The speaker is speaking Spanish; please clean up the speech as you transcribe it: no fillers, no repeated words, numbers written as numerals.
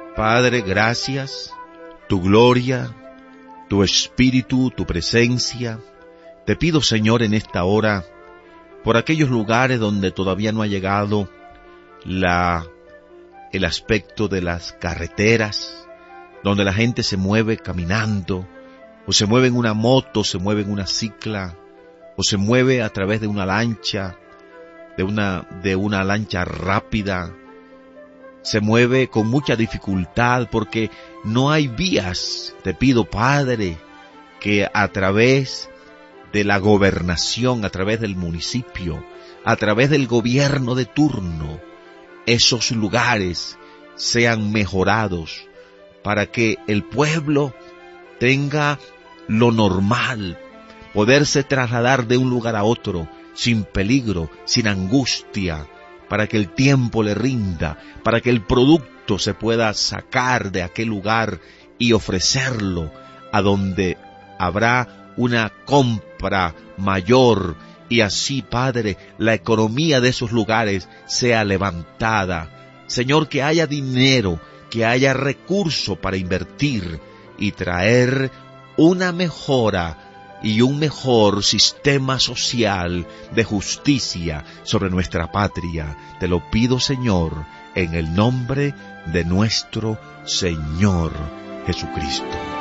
Padre, gracias, tu gloria, tu espíritu, tu presencia. Te pido, Señor, en esta hora, por aquellos lugares donde todavía no ha llegado el aspecto de las carreteras, donde la gente se mueve caminando, o se mueve en una moto, se mueve en una cicla, o se mueve a través de una lancha, de una lancha rápida, se mueve con mucha dificultad porque no hay vías. Te pido, Padre, que a través de la gobernación, a través del municipio, a través del gobierno de turno, esos lugares sean mejorados para que el pueblo tenga lo normal, poderse trasladar de un lugar a otro sin peligro, sin angustia, para que el tiempo le rinda, para que el producto se pueda sacar de aquel lugar y ofrecerlo a donde habrá una compra mayor, y así, Padre, la economía de esos lugares sea levantada. Señor, que haya dinero, que haya recurso para invertir y traer una mejora y un mejor sistema social de justicia sobre nuestra patria. Te lo pido, Señor, en el nombre de nuestro Señor Jesucristo.